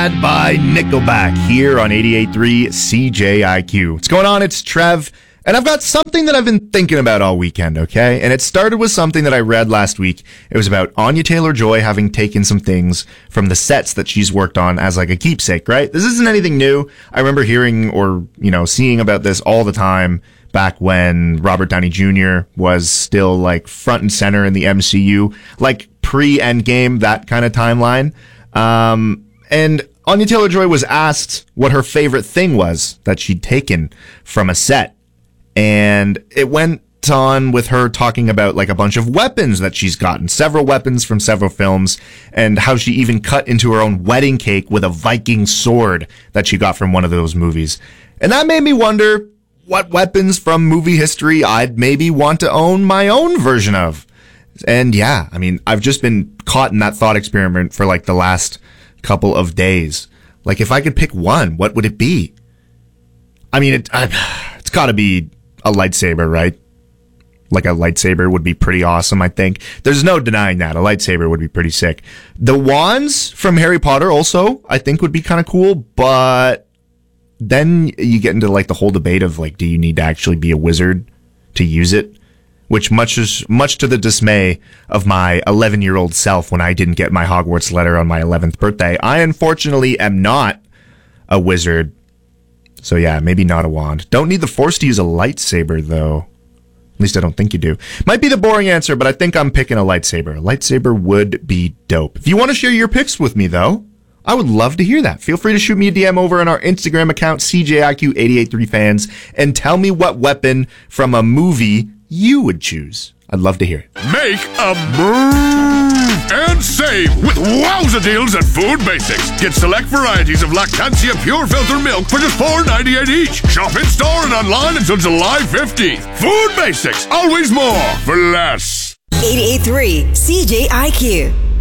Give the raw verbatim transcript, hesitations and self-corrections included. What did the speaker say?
Bad by Nickelback here on eighty-eight point three C J I Q. What's going on? It's Trev, and I've got something that I've been thinking about all weekend, okay? And it started with something that I read last week. It was about Anya Taylor-Joy having taken some things from the sets that she's worked on as like a keepsake, right? This isn't anything new. I remember hearing or, you know, seeing about this all the time back when Robert Downey Junior was still like front and center in the M C U, like pre-Endgame, that kind of timeline. Um, and Anya Taylor-Joy was asked what her favorite thing was that she'd taken from a set. And it went on with her talking about like a bunch of weapons that she's gotten, several weapons from several films, and how she even cut into her own wedding cake with a Viking sword that she got from one of those movies. And that made me wonder what weapons from movie history I'd maybe want to own my own version of. And yeah, I mean, I've just been caught in that thought experiment for like the last couple of days. Like, if I could pick one, what would it be? I mean, it, I, it's gotta be a lightsaber, right? Like a lightsaber would be pretty awesome, I think. There's no denying that. A lightsaber would be pretty sick. The wands from Harry Potter also, I think, would be kind of cool, but then you get into like the whole debate of like, do you need to actually be a wizard to use it? Which much is much to the dismay of my eleven-year-old self when I didn't get my Hogwarts letter on my eleventh birthday. I unfortunately am not a wizard. So yeah, maybe not a wand. Don't need the Force to use a lightsaber, though. At least I don't think you do. Might be the boring answer, but I think I'm picking a lightsaber. A lightsaber would be dope. If you want to share your picks with me, though, I would love to hear that. Feel free to shoot me a D M over on our Instagram account, C J I Q eighty-eight point three fans, and tell me what weapon from a movie you would choose. I'd love to hear it. Make a move and save with wowza deals at Food Basics. Get select varieties of Lactantia Pure Filter Milk for just four ninety-eight each. Shop in store and online until July fifteenth. Food Basics, always more for less. eighty-eight point three C J I Q.